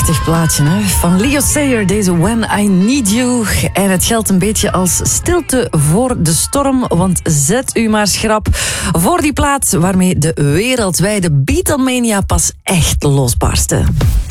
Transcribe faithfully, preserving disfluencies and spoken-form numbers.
Prachtig plaatje, hè? Van Leo Sayer, deze When I Need You. En het geldt een beetje als stilte voor de storm, want zet u maar schrap voor die plaat waarmee de wereldwijde Beatlemania pas echt losbarstte.